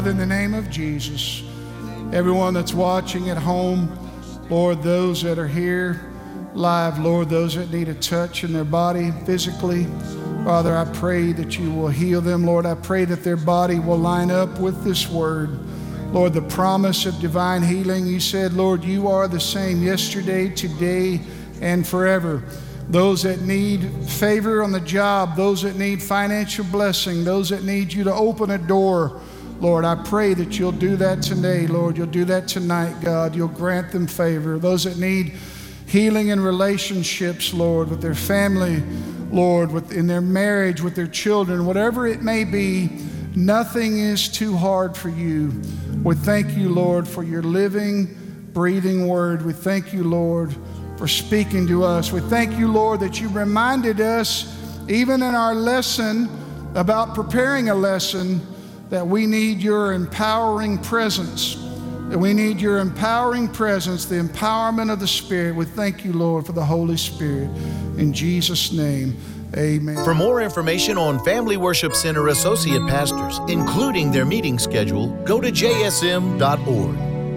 In the name of Jesus, everyone that's watching at home, Lord, those that are here live, Lord, those that need a touch in their body physically, Father, I pray that you will heal them. Lord, I pray that their body will line up with this word. Lord, the promise of divine healing, you said, Lord, you are the same yesterday, today, and forever. Those that need favor on the job, those that need financial blessing, those that need you to open a door, Lord, I pray that you'll do that today, Lord. You'll do that tonight, God. You'll grant them favor. Those that need healing in relationships, Lord, with their family, Lord, in their marriage, with their children, whatever it may be, nothing is too hard for you. We thank you, Lord, for your living, breathing word. We thank you, Lord, for speaking to us. We thank you, Lord, that you reminded us, even in our lesson about preparing a lesson, that we need your empowering presence, that we need your empowering presence, the empowerment of the Spirit. We thank you, Lord, for the Holy Spirit. In Jesus' name, amen. For more information on Family Worship Center associate pastors, including their meeting schedule, go to jsm.org.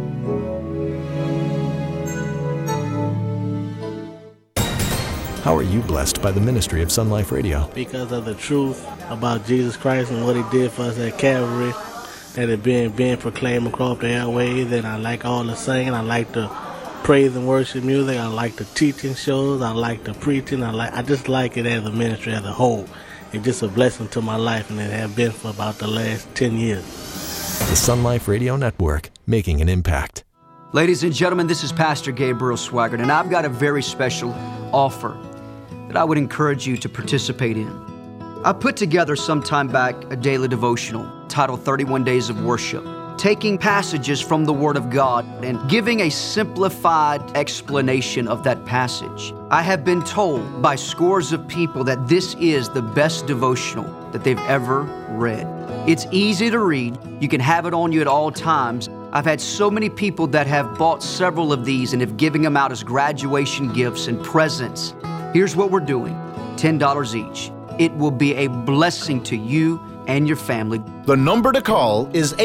How are you blessed by the ministry of Sun Life Radio? Because of the truth about Jesus Christ and what he did for us at Calvary, that it being proclaimed across the airways, and I like all the singing, I like the praise and worship music, I like the teaching shows, I like the preaching, I just like it as a ministry as a whole. It's just a blessing to my life, and it has been for about the last 10 years. The Sun Life Radio Network, making an impact. Ladies and gentlemen, this is Pastor Gabriel Swaggart, and I've got a very special offer that I would encourage you to participate in. I put together some time back a daily devotional titled 31 Days of Worship, taking passages from the Word of God and giving a simplified explanation of that passage. I have been told by scores of people that this is the best devotional that they've ever read. It's easy to read. You can have it on you at all times. I've had so many people that have bought several of these and have given them out as graduation gifts and presents. Here's what we're doing, $10 each. It will be a blessing to you and your family. The number to call is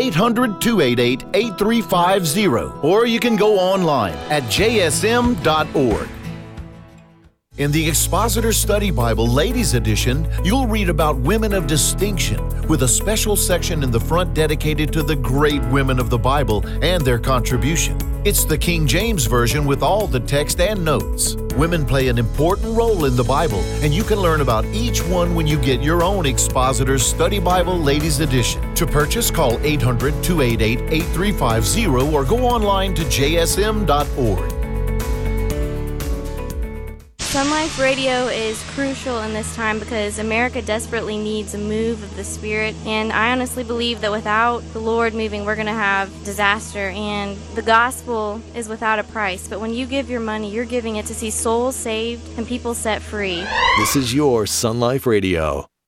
800-288-8350, or you can go online at jsm.org. In the Expositor Study Bible Ladies Edition, you'll read about women of distinction, with a special section in the front dedicated to the great women of the Bible and their contribution. It's the King James Version with all the text and notes. Women play an important role in the Bible, and you can learn about each one when you get your own Expositor Study Bible Ladies Edition. To purchase, call 800-288-8350 or go online to jsm.org. Sun Life Radio is crucial in this time because America desperately needs a move of the Spirit, and I honestly believe that without the Lord moving, we're going to have disaster, and the gospel is without a price. But when you give your money, you're giving it to see souls saved and people set free. This is your Sun Life Radio.